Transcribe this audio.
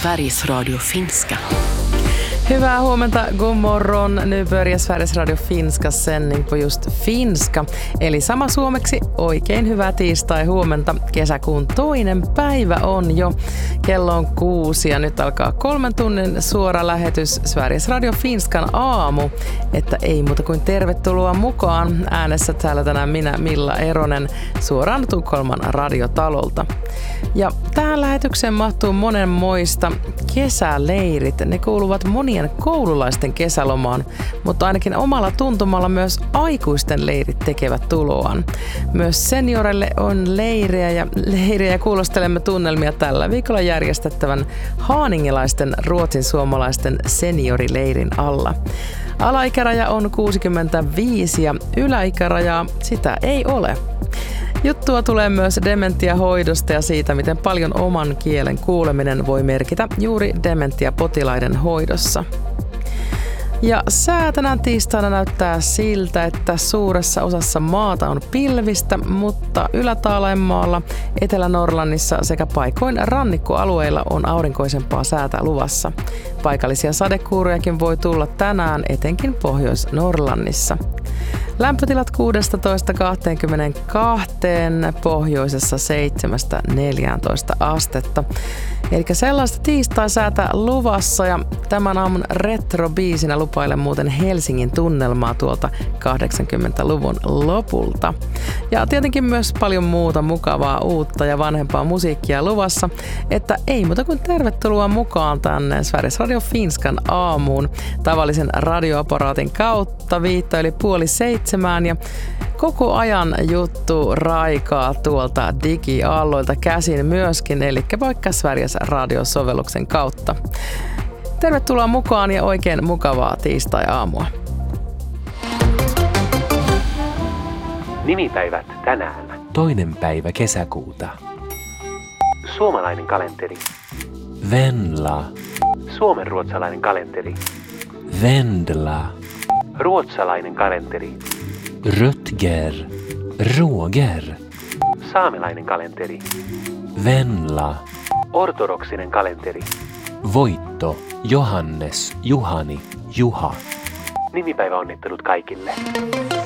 Sveriges Radio Finska. Hyvää huomenta, god morgon. Nu börjar Sveriges Radio Finskas sändning på just finska. Eli sama suomeksi oikein hyvää tiistai huomenta. Kesäkuun toinen päivä on jo. Kello on 6 ja nyt alkaa 3 tunnin suora lähetys Sveriges Radio Finskan aamu. Että ei muuta kuin tervetuloa mukaan. Äänessä täällä tänään minä, Milla Eronen, suoraan Tukholman radiotalolta. Ja tähän lähetykseen mahtuu monenmoista kesäleirit. Ne kuuluvat monien koululaisten kesälomaan, mutta ainakin omalla tuntumalla myös aikuisten leirit tekevät tuloaan. Myös senioreille on leirejä ja kuulostelemme tunnelmia tällä viikolla järjestettävän haaningelaisten ruotsin-suomalaisten seniorileirin alla. Alaikäraja on 65 ja yläikärajaa sitä ei ole. Juttua tulee myös dementiahoidosta ja siitä, miten paljon oman kielen kuuleminen voi merkitä juuri dementiapotilaiden hoidossa. Ja sää tänään tiistaina näyttää siltä, että suuressa osassa maata on pilvistä, mutta Ylä-Taalaimaalla, Etelä-Norlannissa sekä paikoin rannikkoalueilla on aurinkoisempaa säätä luvassa. Paikallisia sadekuurojakin voi tulla tänään etenkin Pohjois-Norlannissa. Lämpötilat 16-22, pohjoisessa 7-14 astetta. Eli sellaista tiistai-säätä luvassa ja tämän aamun retrobiisinä lupailen muuten Helsingin tunnelmaa tuolta 80-luvun lopulta. Ja tietenkin myös paljon muuta mukavaa, uutta ja vanhempaa musiikkia luvassa, että ei muuta kuin tervetuloa mukaan tänne Sveriges Radio Finskan aamuun tavallisen radioaparaatin kautta 6:30 ja koko ajan juttu raikaa tuolta digiaalloilta käsin myöskin, eli vaikka Sveriges Radio-sovelluksen kautta. Tervetuloa mukaan ja oikein mukavaa tiistai-aamua. Nimipäivät tänään. 2. päivä kesäkuuta. Suomalainen kalenteri. Venla. Suomenruotsalainen kalenteri. Vendla. Ruotsalainen kalenteri. Rutger. Roger. Saamelainen kalenteri. Venla. Ortodoksinen kalenteri. Voitto. Johannes. Juhani. Juha. Nimipäiväonnittelut kaikille.